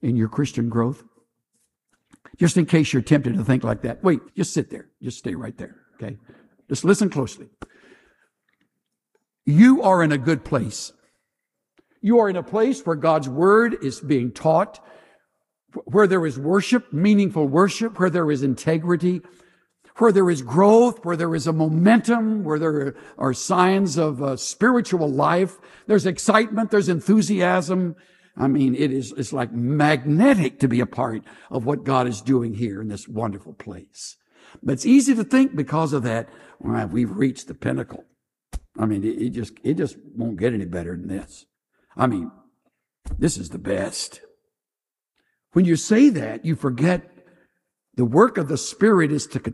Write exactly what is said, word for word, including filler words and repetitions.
in your Christian growth? Just in case you're tempted to think like that. Wait, just sit there. Just stay right there, okay? Just listen closely. You are in a good place. You are in a place where God's word is being taught, where there is worship, meaningful worship, where there is integrity, where there is growth, where there is a momentum, where there are signs of uh, spiritual life. There's excitement, there's enthusiasm. I mean, it is, it's like magnetic to be a part of what God is doing here in this wonderful place. But it's easy to think because of that, well, we've reached the pinnacle. I mean, it, it just, it just won't get any better than this. I mean, this is the best. When you say that, you forget the work of the Spirit is to